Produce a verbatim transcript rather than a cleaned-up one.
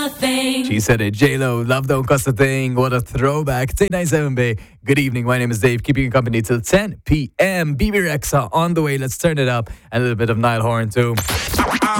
She said it. J-Lo, Love Don't Cost a Thing. What a throwback. It's eight ninety-seven Bay. Good evening. My name is Dave. Keeping you company till ten p.m. B B Rexa on the way. Let's turn it up. And a little bit of Niall Horan too.